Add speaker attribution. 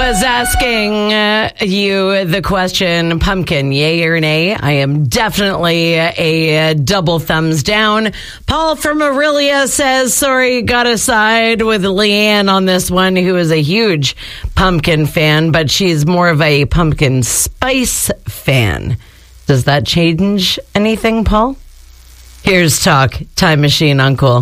Speaker 1: was asking you the question, pumpkin, yay or nay? I am definitely a double thumbs down. Paul from Aurelia says, sorry, got to side with Leanne on this one, who is a huge pumpkin fan, but she's more of a pumpkin spice fan. Does that change anything, Paul? Here's Talk Time Machine on Cool.